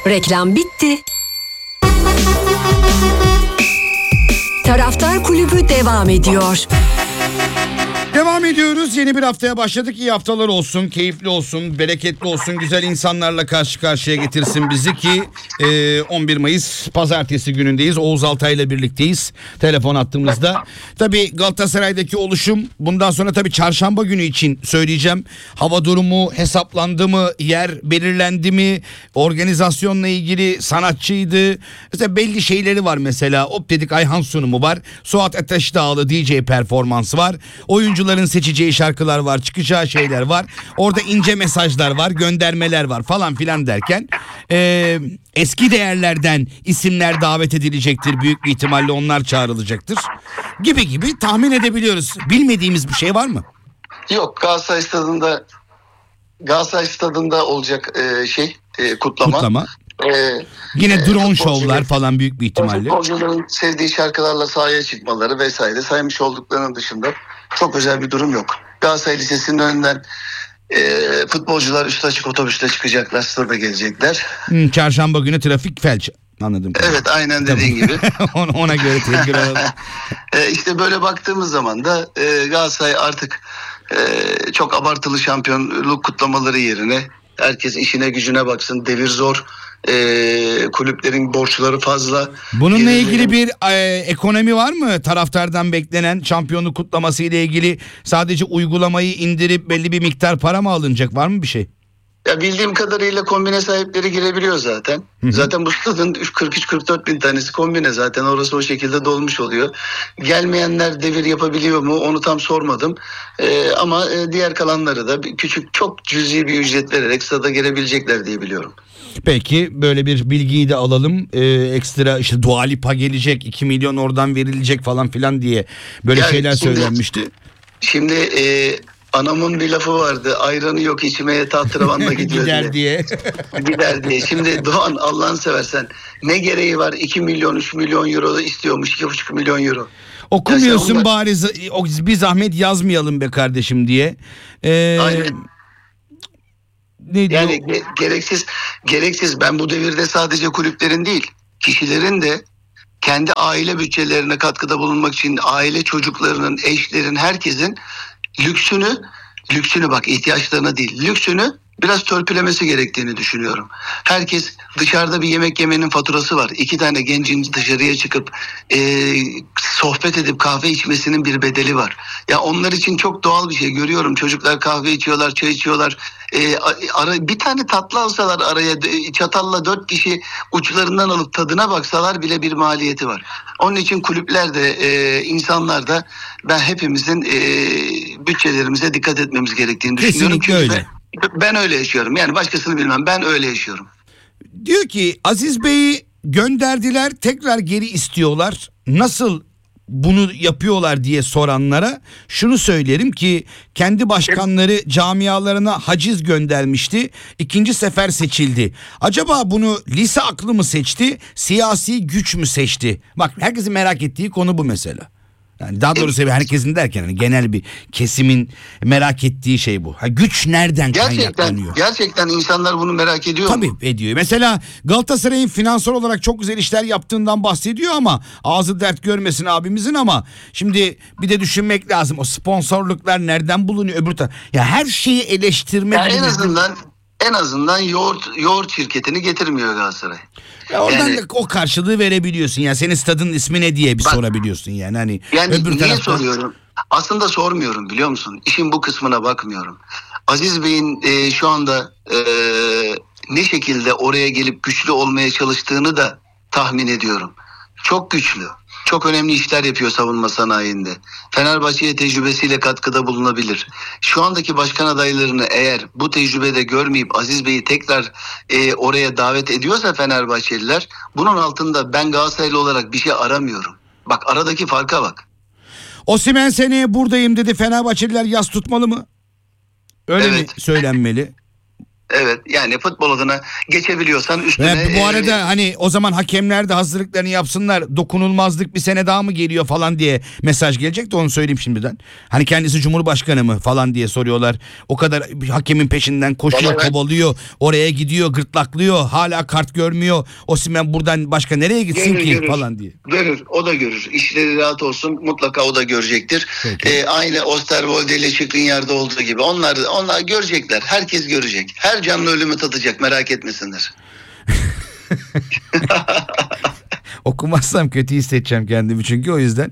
Reklam bitti. Taraftar Kulübü devam ediyor. Devam ediyoruz. Yeni bir haftaya başladık. İyi haftalar olsun, keyifli olsun, bereketli olsun, güzel insanlarla karşı karşıya getirsin bizi ki 11 Mayıs pazartesi günündeyiz. Oğuz Altay'la birlikteyiz. Telefon attığımızda. Tabii Galatasaray'daki oluşum bundan sonra tabii çarşamba günü için söyleyeceğim. Hava durumu hesaplandı mı? Yer belirlendi mi? Organizasyonla ilgili sanatçıydı. Mesela belli şeyleri var mesela. Optedik Ayhan sunumu var. Suat Ateş Dağlı DJ performansı var. Oyuncuların seçeceği şarkılar var, çıkacağı şeyler var. Orada ince mesajlar var, göndermeler var falan filan derken eski değerlerden isimler davet edilecektir. Büyük bir ihtimalle onlar çağrılacaktır. Gibi tahmin edebiliyoruz. Bilmediğimiz bir şey var mı? Yok, Galatasaray Stadında olacak kutlama. Yine drone şovlar falan büyük bir ihtimalle. Futbolcuların sevdiği şarkılarla sahaya çıkmaları vesaire saymış olduklarının dışında çok özel bir durum yok. Galatasaray Lisesi'nin önünden futbolcular üstü açık otobüste çıkacaklar, stada gelecekler. Çarşamba günü trafik felç. Anladım. Evet, aynen dediğin gibi. Ona göre tedbir alalım. İşte böyle baktığımız zaman da Galatasaray artık çok abartılı şampiyonluk kutlamaları yerine herkes işine gücüne baksın. Devir zor. Kulüplerin borçları fazla. Bununla ilgili bir ekonomi var mı? Taraftardan beklenen şampiyonluk kutlaması ile ilgili sadece uygulamayı indirip belli bir miktar para mı alınacak? Var mı bir şey? Ya bildiğim kadarıyla kombine sahipleri girebiliyor zaten. Hı-hı. Zaten bu stadın 43-44 bin tanesi kombine, zaten orası o şekilde dolmuş oluyor. Gelmeyenler devir yapabiliyor mu onu tam sormadım. Ama diğer kalanları da küçük, çok cüzi bir ücret vererek stada girebilecekler diye biliyorum. Peki böyle bir bilgiyi de alalım. Ekstra işte Dua Lipa gelecek, 2 milyon oradan verilecek falan filan diye böyle şeyler söylenmişti. Şimdi anamın bir lafı vardı. Ayranı yok içmeye tahterevanla gidiyor gider diye. Gider diye. Şimdi Doğan, Allah'ını seversen ne gereği var? 2 milyon 3 milyon euro istiyormuş, 2,5 milyon euro. Okumuyorsun bari bir zahmet yazmayalım be kardeşim diye. Aynen. Yani gereksiz. Ben bu devirde sadece kulüplerin değil, kişilerin de kendi aile bütçelerine katkıda bulunmak için aile çocuklarının, eşlerin, herkesin lüksünü bak, ihtiyaçlarına değil, lüksünü biraz törpülemesi gerektiğini düşünüyorum. Herkes dışarıda bir yemek yemenin faturası var. 2 tane gencin dışarıya çıkıp sohbet edip kahve içmesinin bir bedeli var. Ya onlar için çok doğal bir şey. Görüyorum, çocuklar kahve içiyorlar, çay içiyorlar. Bir tane tatlı alsalar araya, çatalla 4 kişi uçlarından alıp tadına baksalar bile bir maliyeti var. Onun için kulüpler de insanlar da ben hepimizin bütçelerimize dikkat etmemiz gerektiğini düşünüyorum. Kesinlikle öyle. Ben öyle yaşıyorum. Yani başkasını bilmem. Ben öyle yaşıyorum. Diyor ki Aziz Bey'i gönderdiler, tekrar geri istiyorlar. Nasıl bunu yapıyorlar diye soranlara şunu söylerim ki kendi başkanları camialarına haciz göndermişti. 2. sefer seçildi. Acaba bunu lise aklı mı seçti, siyasi güç mü seçti? Bak, herkesin merak ettiği konu bu mesela. Yani daha doğrusu herkesin derken hani genel bir kesimin merak ettiği şey bu. Güç nereden kaynaklanıyor? Gerçekten insanlar bunu merak ediyor Tabii mu? ediyor. Mesela Galatasaray'ın finansal olarak çok güzel işler yaptığından bahsediyor ama ağzı dert görmesin abimizin, ama şimdi bir de düşünmek lazım. O sponsorluklar nereden bulunuyor öbür taraf? Ya her şeyi eleştirmek. Yani en azından yoğurt şirketini getirmiyor Galatasaray. Ya oradan da o karşılığı verebiliyorsun. Ya senin stadın ismi ne diye sorabiliyorsun yani. Yani öbür niye tarafta... soruyorum? Aslında sormuyorum, biliyor musun? İşin bu kısmına bakmıyorum. Aziz Bey'in şu anda ne şekilde oraya gelip güçlü olmaya çalıştığını da tahmin ediyorum. Çok güçlü. Çok önemli işler yapıyor savunma sanayinde. Fenerbahçe'ye tecrübesiyle katkıda bulunabilir. Şu andaki başkan adaylarını eğer bu tecrübede görmeyip Aziz Bey'i tekrar oraya davet ediyorsa Fenerbahçeliler, bunun altında ben Galatasaraylı olarak bir şey aramıyorum. Bak, aradaki farka bak. Osimhen seneye buradayım dedi. Fenerbahçeliler yas tutmalı mı? Öyle mi söylenmeli? Evet, yani futbol adına geçebiliyorsan üstüne... Ve bu arada hani o zaman hakemler de hazırlıklarını yapsınlar, dokunulmazlık bir sene daha mı geliyor falan diye mesaj gelecek de onu söyleyeyim şimdiden. Hani kendisi Cumhurbaşkanı mı falan diye soruyorlar. O kadar hakemin peşinden koşuyor, Vallahi kovalıyor, oraya gidiyor, gırtlaklıyor, hala kart görmüyor. Osimhen buradan başka nereye gitsin ki falan diye. Görür, o da görür. İşleri rahat olsun, mutlaka o da görecektir. Peki. Aynı Osterwolde ile Skriniar'da olduğu gibi onlar görecekler. Herkes görecek. Her canlı ölümü tadacak, merak etmesinler. Okumazsam kötü hissedeceğim kendimi çünkü o yüzden.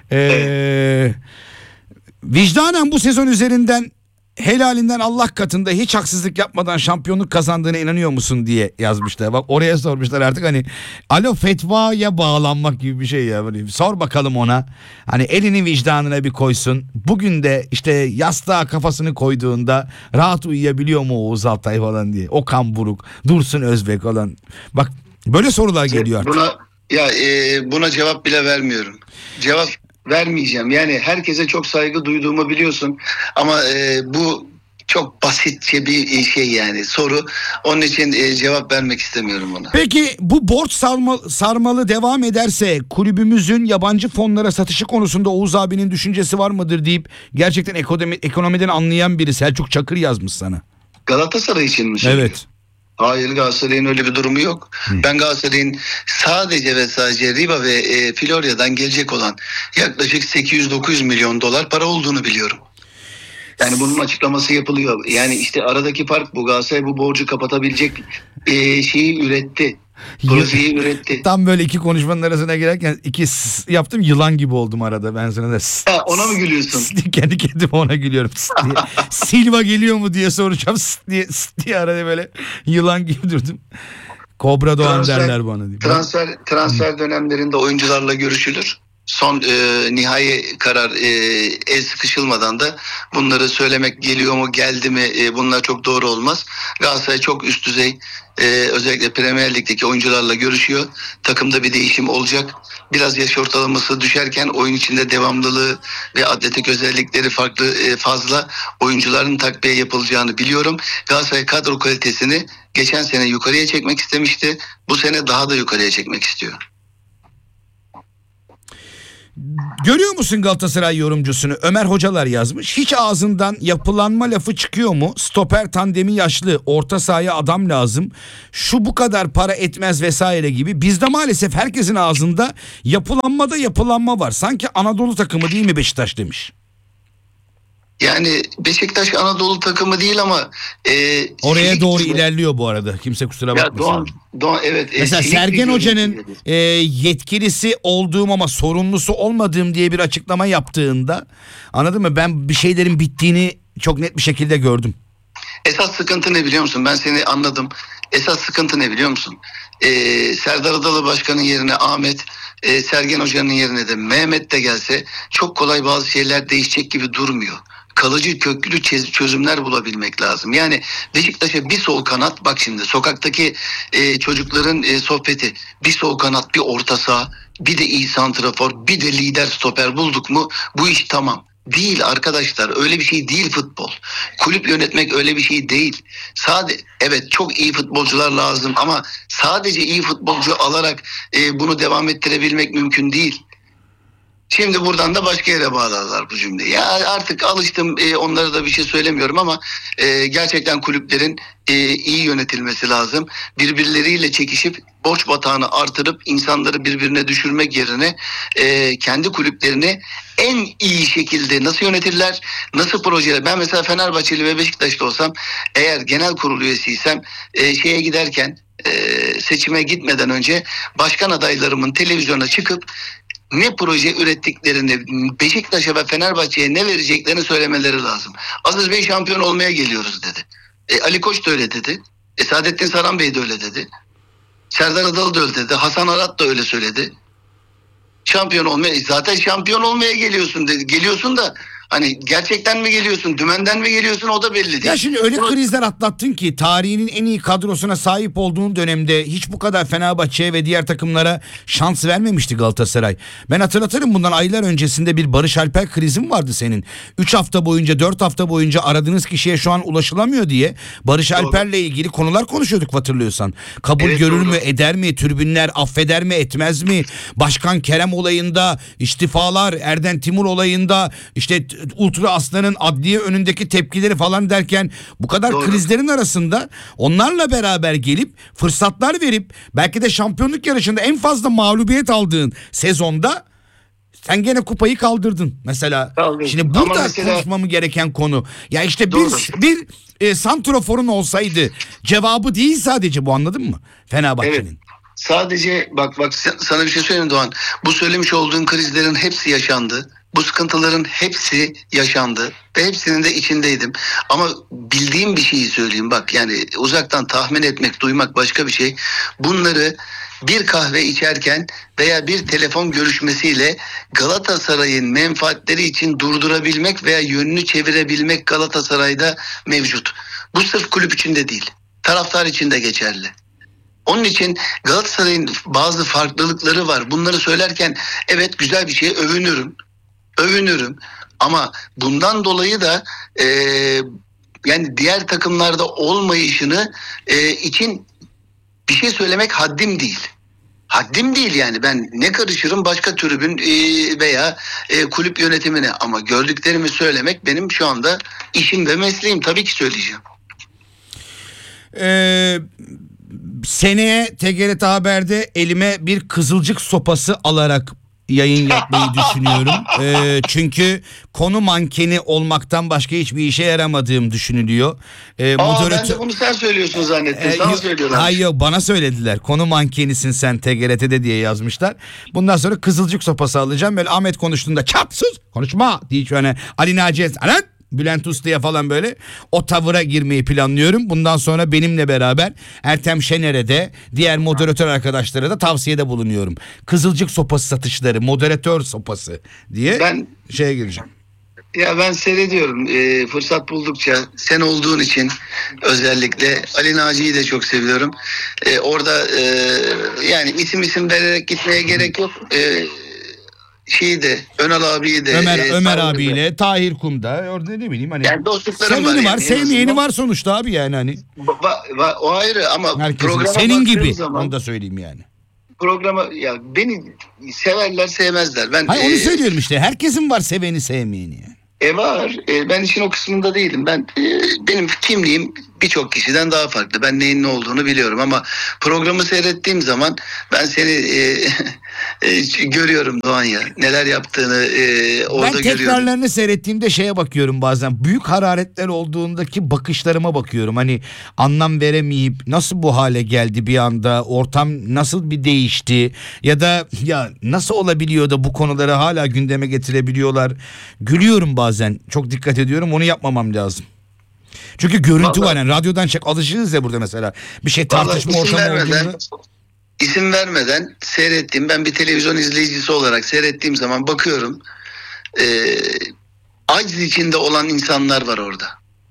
Vicdanen bu sezon üzerinden helalinden Allah katında hiç haksızlık yapmadan şampiyonluk kazandığına inanıyor musun diye yazmışlar. Bak oraya sormuşlar artık hani alo fetvaya bağlanmak gibi bir şey ya. Böyle sor bakalım ona. Hani elini vicdanına bir koysun. Bugün de işte yastığa kafasını koyduğunda rahat uyuyabiliyor mu Oğuz Altay falan diye. Okan Buruk, Dursun Özbek falan. Bak böyle sorular geliyor artık. Buna cevap bile vermiyorum. Cevap vermeyeceğim. Yani herkese çok saygı duyduğumu biliyorsun. Ama bu çok basitçe bir şey yani soru. Onun için cevap vermek istemiyorum ona. Peki bu borç sarmalı devam ederse kulübümüzün yabancı fonlara satışı konusunda Oğuz abinin düşüncesi var mıdır deyip gerçekten ekonomiden anlayan biri Selçuk Çakır yazmış sana. Galatasaray için mi söylüyor? Evet. Hayır, Galatasaray'ın öyle bir durumu yok. Ben Galatasaray'ın sadece ve sadece Riva ve Florya'dan gelecek olan yaklaşık 800-900 milyon dolar para olduğunu biliyorum. Yani bunun açıklaması yapılıyor. Yani işte aradaki fark bu. Galatasaray bu borcu kapatabilecek şeyi üretti. Projeyi üretti. Tam böyle iki konuşmanın arasına girerken yaptım, yılan gibi oldum arada. Ben sana da ona mı gülüyorsun? Kendi kendime ona gülüyorum. Diye. Silva geliyor mu diye soracağım diye arada böyle yılan gibi durdum. Kobra Doğan derler bana diye. Transfer dönemlerinde oyuncularla görüşülür. Son nihai karar el sıkışılmadan da bunları söylemek geliyor mu geldi mi bunlar çok doğru olmaz. Galatasaray çok üst düzey özellikle Premier Lig'deki oyuncularla görüşüyor. Takımda bir değişim olacak. Biraz yaş ortalaması düşerken oyun içinde devamlılığı ve atletik özellikleri fazla oyuncuların takviye yapılacağını biliyorum. Galatasaray kadro kalitesini geçen sene yukarıya çekmek istemişti. Bu sene daha da yukarıya çekmek istiyor. Görüyor musun Galatasaray yorumcusunu? Ömer Hocalar yazmış. Hiç ağzından yapılanma lafı çıkıyor mu? Stoper tandemi yaşlı, orta sahaya adam lazım. Şu bu kadar para etmez vesaire gibi. Bizde maalesef herkesin ağzında yapılanma var. Sanki Anadolu takımı değil mi Beşiktaş demiş. Yani Beşiktaş Anadolu takımı değil ama oraya doğru ilerliyor bu arada. Kimse kusura bakmasın. Doğan, evet. Mesela Sergen Hoca'nın yetkilisi olduğum ama sorumlusu olmadığım diye bir açıklama yaptığında, anladın mı? Ben bir şeylerin bittiğini çok net bir şekilde gördüm. Esas sıkıntı ne biliyor musun? Ben seni anladım. Esas sıkıntı ne biliyor musun? Serdar Adalı Başkan'ın yerine Ahmet, Sergen Hoca'nın yerine de Mehmet de gelse çok kolay bazı şeyler değişecek gibi durmuyor. Kalıcı köklü çözümler bulabilmek lazım. Yani Beşiktaş'a bir sol kanat, bak şimdi sokaktaki çocukların sohbeti, bir sol kanat, bir orta saha, bir de iyi santrafor, bir de lider stoper bulduk mu bu iş tamam. Değil arkadaşlar, öyle bir şey değil futbol. Kulüp yönetmek öyle bir şey değil. Evet çok iyi futbolcular lazım ama sadece iyi futbolcu alarak bunu devam ettirebilmek mümkün değil. Şimdi buradan da başka yere bağlarlar bu cümleyi. Ya artık alıştım, onlara da bir şey söylemiyorum ama gerçekten kulüplerin iyi yönetilmesi lazım. Birbirleriyle çekişip borç batağını artırıp insanları birbirine düşürmek yerine kendi kulüplerini en iyi şekilde nasıl yönetirler, nasıl projeler. Ben mesela Fenerbahçeli ve Beşiktaşlı olsam, eğer genel kurul üyesiysem şeye giderken seçime gitmeden önce başkan adaylarımın televizyona çıkıp ne proje ürettiklerini, Beşiktaş'a ve Fenerbahçe'ye ne vereceklerini söylemeleri lazım. Aziz Bey şampiyon olmaya geliyoruz dedi. Ali Koç da öyle dedi. Saadettin Saran Bey de öyle dedi. Serdar Adalı da öyle dedi. Hasan Arat da öyle söyledi. Zaten şampiyon olmaya geliyorsun dedi. Geliyorsun da Hani gerçekten mi geliyorsun, dümenden mi geliyorsun, o da belli değil. Ya şimdi öyle krizler atlattın ki tarihinin en iyi kadrosuna sahip olduğun dönemde hiç bu kadar Fenerbahçe'ye ve diğer takımlara şans vermemişti Galatasaray. Ben hatırlatırım, bundan aylar öncesinde bir Barış Alper krizin vardı senin. 3 hafta boyunca 4 hafta boyunca aradığınız kişiye şu an ulaşılamıyor diye Barış Alper'le ilgili konular konuşuyorduk hatırlıyorsan. Kabul görür mü, eder mi, tribünler affeder mi, etmez mi? Başkan Kerem olayında istifalar, Erden Timur olayında işte Ultra Aslan'ın adliye önündeki tepkileri falan derken bu kadar krizlerin arasında onlarla beraber gelip fırsatlar verip belki de şampiyonluk yarışında en fazla mağlubiyet aldığın sezonda sen gene kupayı kaldırdın mesela. Şimdi burada mesela konuşmamı gereken konu ya işte bir santroforun olsaydı cevabı değil sadece bu, anladın mı Fenerbahçe'nin? Evet. Sadece bak sana bir şey söyleyeyim Doğan. Bu söylemiş olduğun krizlerin hepsi yaşandı. Bu sıkıntıların hepsi yaşandı ve hepsinin de içindeydim. Ama bildiğim bir şeyi söyleyeyim bak, yani uzaktan tahmin etmek, duymak başka bir şey. Bunları bir kahve içerken veya bir telefon görüşmesiyle Galatasaray'ın menfaatleri için durdurabilmek veya yönünü çevirebilmek Galatasaray'da mevcut. Bu sırf kulüp içinde değil, taraftar için de geçerli. Onun için Galatasaray'ın bazı farklılıkları var. Bunları söylerken evet güzel bir şey, övünürüm. Ama bundan dolayı da yani diğer takımlarda olmayışını için bir şey söylemek haddim değil. Haddim değil yani, ben ne karışırım başka tribün veya kulüp yönetimine, ama gördüklerimi söylemek benim şu anda işim ve mesleğim, tabii ki söyleyeceğim. Seneye TGRT Haber'de elime bir kızılcık sopası alarak yayın yapmayı düşünüyorum. Çünkü konu mankeni olmaktan başka hiçbir işe yaramadığım düşünülüyor. Ben de bunu sen söylüyorsun zannettim. Sana söylüyorlar. Hayır yok, bana söylediler. Konu mankenisin sen TGRT'de diye yazmışlar. Bundan sonra kızılcık sopası alacağım. Böyle Ahmet konuştuğunda çat sus konuşma diye şöyle Ali Naci Bülent Usta'ya falan böyle o tavıra girmeyi planlıyorum. Bundan sonra benimle beraber Ertem Şener'e de diğer moderatör arkadaşlara da tavsiyede bulunuyorum. Kızılcık sopası satışları, moderatör sopası diye şeye gireceğim. Ya ben seyrediyorum fırsat buldukça, sen olduğun için özellikle Ali Naci'yi de çok seviyorum. Orada yani isim vererek gitmeye gerek yok. Önal abiyi de Ömer abiyle Tahir Kum'da orada ne bileyim hani yani dostluklarım seveni var yani, sevmeyeni var sonuçta abi yani hani o ayrı ama herkesin senin gibi zaman, onu da söyleyeyim yani. Programa ya beni severler sevmezler. Hayır onu söylüyorum işte, herkesin var seveni sevmeyeni yani. Var. Ben işin o kısmında değilim. Benim kimliğim birçok kişiden daha farklı. Ben neyin ne olduğunu biliyorum ama programı seyrettiğim zaman ben seni görüyorum Doğan ya. Neler yaptığını orada görüyorum. Ben tekrarlarını seyrettiğimde şeye bakıyorum bazen. Büyük hararetler olduğundaki bakışlarıma bakıyorum. Hani anlam veremeyip nasıl bu hale geldi bir anda? Ortam nasıl bir değişti? Ya da ya nasıl olabiliyor da bu konuları hala gündeme getirebiliyorlar? Gülüyorum bazen. Çok dikkat ediyorum. Onu yapmamam lazım. Çünkü görüntü var yani, radyodan alışırız ya burada mesela. Bir şey tartışma ortamı olduğunda. İsim vermeden seyrettiğim, ben bir televizyon izleyicisi olarak seyrettiğim zaman bakıyorum. Aciz içinde olan insanlar var orada.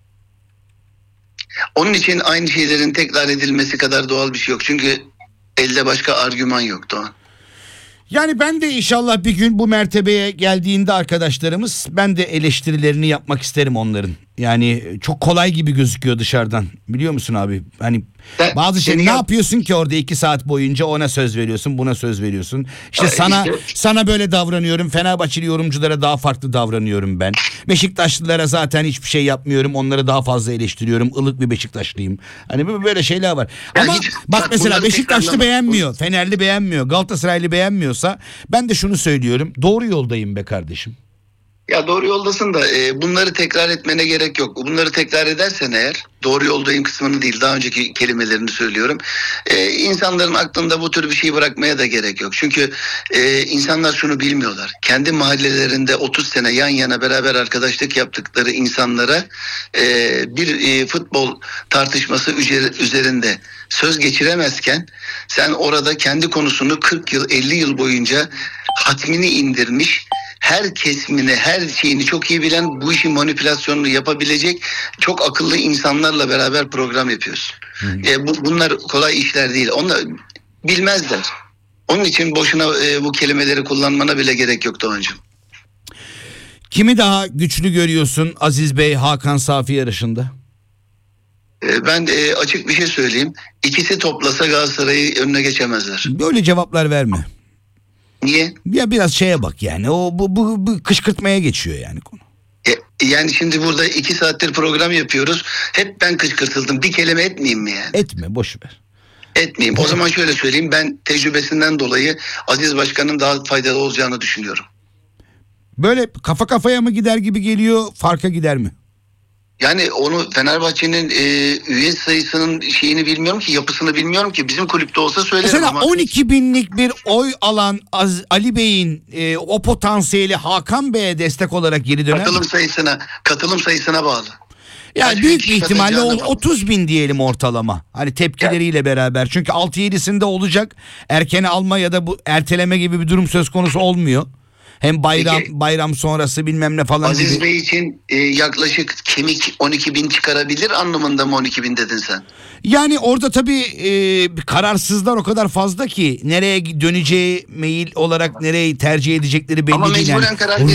Onun için aynı şeylerin tekrar edilmesi kadar doğal bir şey yok. Çünkü elde başka argüman yok Doğan. Yani ben de inşallah bir gün bu mertebeye geldiğinde arkadaşlarımız, ben de eleştirilerini yapmak isterim onların. Yani çok kolay gibi gözüküyor dışarıdan. Biliyor musun abi? Hani bazı şey ne yapıyorsun ki orada 2 saat boyunca, ona söz veriyorsun, buna söz veriyorsun. İşte sana böyle davranıyorum. Fenerbahçeli yorumculara daha farklı davranıyorum ben. Beşiktaşlılara zaten hiçbir şey yapmıyorum. Onları daha fazla eleştiriyorum. Ilık bir Beşiktaşlıyım. Hani böyle şeyler var. Ama bak mesela Beşiktaşlı beğenmiyor, Fenerli beğenmiyor, Galatasaraylı beğenmiyorsa ben de şunu söylüyorum. Doğru yoldayım be kardeşim. Ya doğru yoldasın da bunları tekrar etmene gerek yok. Bunları tekrar edersen eğer, doğru yoldayım kısmını değil, daha önceki kelimelerini söylüyorum. İnsanların aklında bu tür bir şey bırakmaya da gerek yok. Çünkü insanlar şunu bilmiyorlar. Kendi mahallelerinde 30 sene yan yana beraber arkadaşlık yaptıkları insanlara bir futbol tartışması üzerinde söz geçiremezken sen orada kendi konusunu 40 yıl 50 yıl boyunca hatmini indirmiş, her kesimini, her şeyini çok iyi bilen, bu işin manipülasyonunu yapabilecek çok akıllı insanlarla beraber program yapıyoruz. Bunlar kolay işler değil. Onlar bilmezler. Onun için boşuna bu kelimeleri kullanmana bile gerek yok Doğancığım. Kimi daha güçlü görüyorsun Aziz Bey Hakan Safi yarışında? Ben açık bir şey söyleyeyim. İkisi toplasa Galatasaray'ı önüne geçemezler. Böyle cevaplar verme. Niye? Ya biraz şeye bak yani. O bu kışkırtmaya geçiyor yani konu. Yani şimdi burada 2 saattir program yapıyoruz. Hep ben kışkırtıldım. Bir kelime etmeyeyim mi yani? Etme, boş ver. Etmeyeyim. O zaman şöyle söyleyeyim. Ben tecrübesinden dolayı Aziz Başkan'ın daha faydalı olacağını düşünüyorum. Böyle kafa kafaya mı gider gibi geliyor, farka gider mi? Yani onu Fenerbahçe'nin üye sayısının şeyini bilmiyorum ki, yapısını bilmiyorum ki. Bizim kulüpte olsa söylerim Mesela ama. 12 binlik bir oy alan Ali Bey'in o potansiyeli Hakan Bey'e destek olarak geri döner mi? Katılım sayısına bağlı. Yani Kaç büyük kişi bir ihtimalle katılacağına bağlı. 30 bin diyelim ortalama. Hani tepkileriyle beraber. Çünkü 6-7'sinde olacak. Erkene alma ya da bu erteleme gibi bir durum söz konusu olmuyor. Hem bayram sonrası bilmem ne falan Aziz gibi. Bey için yaklaşık kemik 12 bin çıkarabilir anlamında mı 12 bin dedin sen? Yani orada tabii kararsızlar o kadar fazla ki nereye döneceği meyil olarak nereyi tercih edecekleri belli Ama değil. mecburen Yani karar